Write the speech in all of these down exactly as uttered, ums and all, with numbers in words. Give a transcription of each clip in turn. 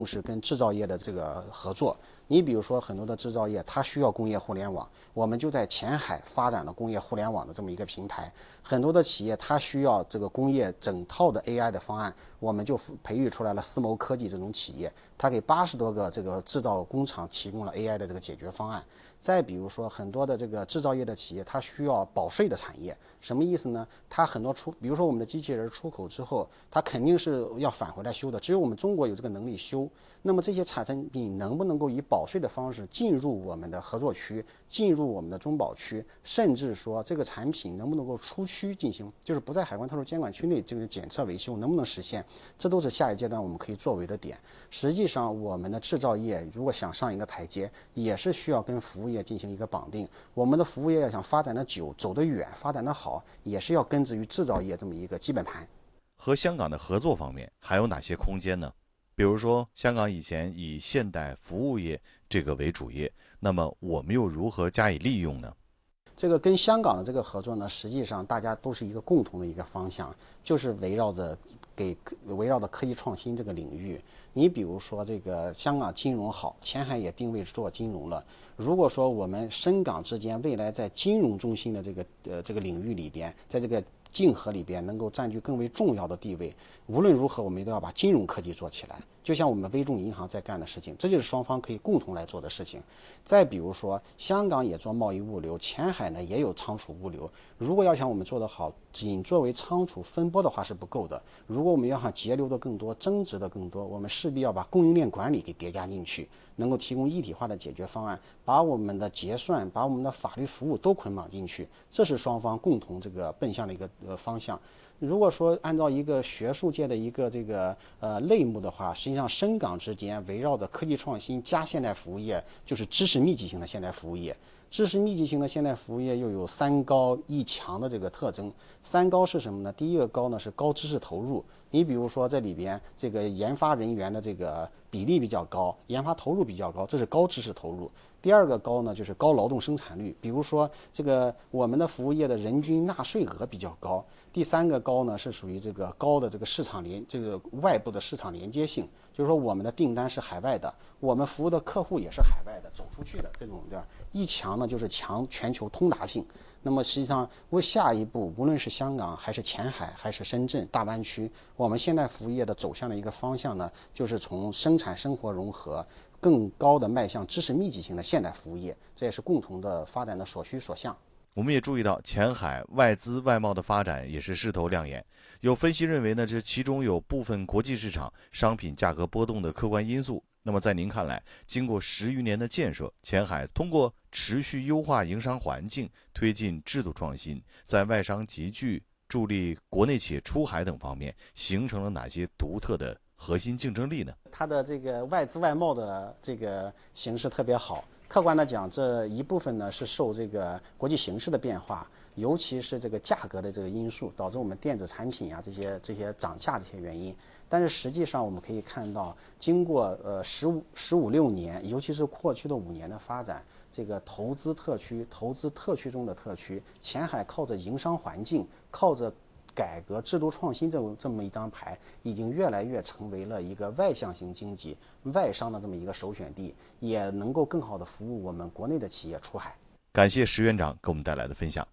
是跟制造业的这个合作。你比如说很多的制造业，它需要工业互联网，我们就在前海发展了工业互联网的这么一个平台。很多的企业它需要这个工业整套的 A I 的方案，我们就培育出来了思谋科技这种企业，它给八十多个这个制造工厂提供了 A I 的这个解决方案。再比如说很多的这个制造业的企业，它需要保税的产业，什么意思呢？它很多出，比如说我们的机器人出口之后，它肯定是要返回来修的，只有我们中国有这个能力修。那么这些产品能不能够以保税的方式进入我们的合作区，进入我们的中保区，甚至说这个产品能不能够出区进行，就是不在海关特殊监管区内这个检测维修能不能实现，这都是下一阶段我们可以作为的点。实际上我们的制造业如果想上一个台阶，也是需要跟服务业进行一个绑定。我们的服务业要想发展的久、走得远、发展的好，也是要根植于制造业这么一个基本盘。 和香港的合作方面还有哪些空间呢？比如说，香港以前以现代服务业这个为主业，那么我们又如何加以利用呢？ 这个跟香港的这个合作呢，实际上大家都是一个共同的一个方向，就是围绕着给围绕着科技创新这个领域。你比如说，这个香港金融好，前海也定位做金融了。如果说我们深港之间未来在金融中心的这个呃这个领域里边，在这个竞合里边能够占据更为重要的地位，无论如何我们都要把金融科技做起来，就像我们微众银行在干的事情，这就是双方可以共同来做的事情。再比如说，香港也做贸易物流，前海呢也有仓储物流。如果要想我们做得好，仅作为仓储分拨的话是不够的。如果我们要想节流的更多、增值的更多，我们势必要把供应链管理给叠加进去，能够提供一体化的解决方案，把我们的结算、把我们的法律服务都捆绑进去，这是双方共同这个奔向的一个呃方向。如果说按照一个学术界的一个这个呃类目的话，实际上深港之间围绕着科技创新加现代服务业，就是知识密集型的现代服务业。知识密集型的现代服务业又有三高一强的这个特征。三高是什么呢？第一个高呢是高知识投入，你比如说这里边这个研发人员的这个比例比较高，研发投入比较高，这是高知识投入。第二个高呢就是高劳动生产率，比如说这个我们的服务业的人均纳税额比较高。第三个高呢是属于这个高的这个市场连这个外部的市场连接性，就是说我们的订单是海外的，我们服务的客户也是海外的，走出去的这种对吧？一强呢就是强全球通达性。那么实际上为下一步，无论是香港还是前海还是深圳大湾区，我们现代服务业的走向的一个方向呢，就是从生产生活融合更高的迈向知识密集型的现代服务业，这也是共同的发展的所需所向。 我们也注意到，前海外资外贸的发展也是势头亮眼。有分析认为呢，这其中有部分国际市场商品价格波动的客观因素。那么在您看来，经过十余年的建设，前海通过持续优化营商环境，推进制度创新，在外商集聚、助力国内企业出海等方面，形成了哪些独特的核心竞争力呢？ 它的这个外资外贸的这个形势特别好。客观的讲，这一部分呢是受这个国际形势的变化，尤其是这个价格的这个因素，导致我们电子产品啊这些这些涨价这些原因。但是实际上我们可以看到，经过呃十五十五六年，尤其是过去的五年的发展，这个投资特区、投资特区中的特区，前海靠着营商环境，靠着改革制度创新这这么一张牌，已经越来越成为了一个外向型经济、外商的这么一个首选地，也能夠更好的服務我們國內的企業出海。 感謝石院長給我們帶來的分享。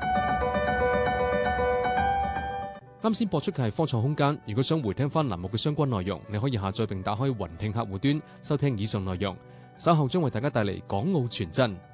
啱先播出嘅係科創空間，如果想回聽翻欄目嘅相關內容，你可以下載並打開雲聽客戶端收聽以上內容。稍後將為大家帶嚟港澳傳真。